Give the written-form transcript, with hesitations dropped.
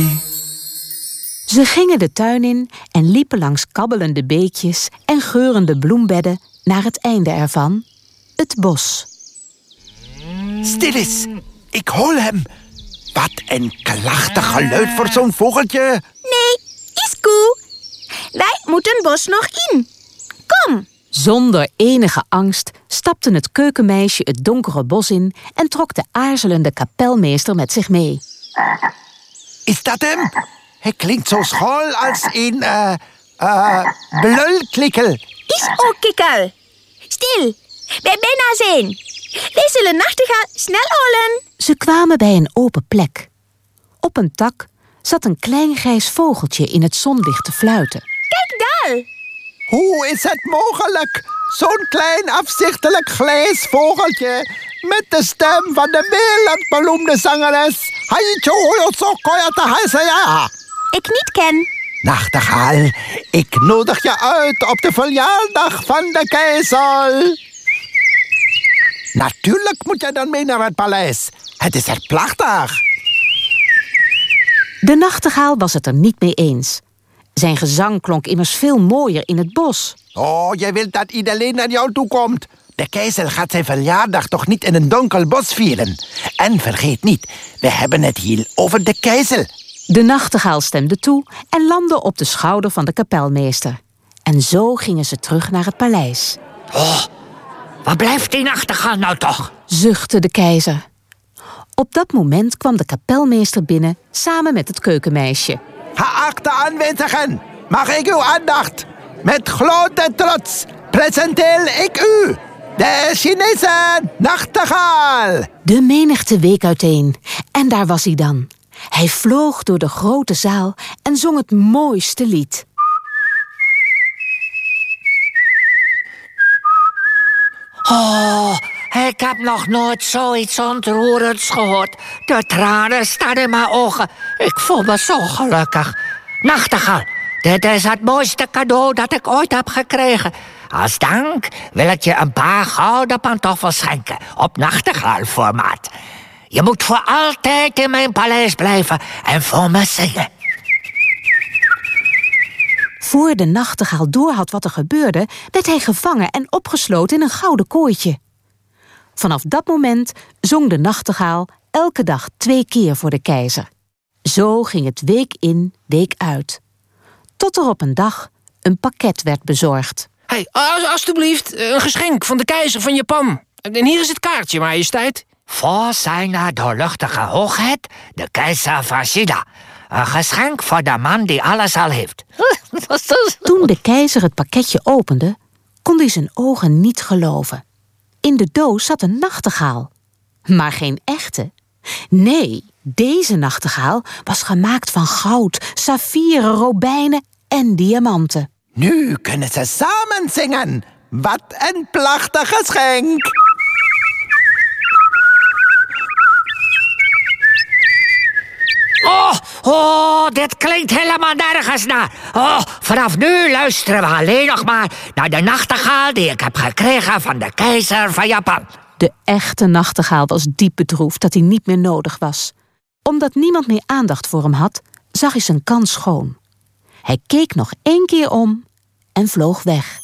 Ze gingen de tuin in en liepen langs kabbelende beekjes en geurende bloembedden naar het einde ervan, het bos. Stil eens, ik hoor hem. Wat een klachtig geluid voor zo'n vogeltje. Nee, is goed. Wij moeten het bos nog in. Kom. Zonder enige angst stapte het keukenmeisje het donkere bos in en trok de aarzelende kapelmeester met zich mee. Is dat hem? Hij klinkt zo schol als een blulklikkel. Is ook kikkel. Stil, wij bijna zijn. Wij zullen nachtegaal snel halen. Ze kwamen bij een open plek. Op een tak zat een klein grijs vogeltje in het zonlicht te fluiten. Kijk daar. Hoe is het mogelijk? Zo'n klein afzichtelijk grijs vogeltje met de stem van de wereldberoemde zangeres. Ik niet ken. Nachtegaal, ik nodig je uit op de verjaardag van de keizer. Natuurlijk moet jij dan mee naar het paleis. Het is echt prachtig. De nachtegaal was het er niet mee eens. Zijn gezang klonk immers veel mooier in het bos. Oh, jij wilt dat iedereen naar jou toe komt. De keizer gaat zijn verjaardag toch niet in een donker bos vieren. En vergeet niet, we hebben het hier over de keizer. De nachtegaal stemde toe en landde op de schouder van de kapelmeester. En zo gingen ze terug naar het paleis. Oh, waar blijft die nachtegaal nou toch? Zuchtte de keizer. Op dat moment kwam de kapelmeester binnen samen met het keukenmeisje. Geachte aanwezigen, mag ik uw aandacht? Met grote trots presenteer ik u, de Chinese nachtegaal. De menigte week uiteen en daar was hij dan. Hij vloog door de grote zaal en zong het mooiste lied. Oh, ik heb nog nooit zoiets ontroerends gehoord. De tranen staan in mijn ogen. Ik voel me zo gelukkig. Nachtegaal, dit is het mooiste cadeau dat ik ooit heb gekregen. Als dank wil ik je een paar gouden pantoffels schenken op nachtegaalformaat. Je moet voor altijd in mijn paleis blijven en voor me zingen. Voor de nachtegaal doorhad wat er gebeurde, werd hij gevangen en opgesloten in een gouden kooitje. Vanaf dat moment zong de nachtegaal elke dag 2 keer voor de keizer. Zo ging het week in, week uit. Tot er op een dag een pakket werd bezorgd. Hey, alstublieft, een geschenk van de keizer van Japan. En hier is het kaartje, majesteit. Voor zijn doorluchtige hoogheid, de keizer van China. Een geschenk voor de man die alles al heeft. Toen de keizer het pakketje opende, kon hij zijn ogen niet geloven. In de doos zat een nachtegaal. Maar geen echte. Nee, deze nachtegaal was gemaakt van goud, saffieren, robijnen en diamanten. Nu kunnen ze samen zingen. Wat een prachtig geschenk. Oh, dit klinkt helemaal nergens naar. Oh, vanaf nu luisteren we alleen nog maar naar de nachtegaal die ik heb gekregen van de keizer van Japan. De echte nachtegaal was diep bedroefd dat hij niet meer nodig was. Omdat niemand meer aandacht voor hem had, zag hij zijn kans schoon. Hij keek nog 1 keer om en vloog weg.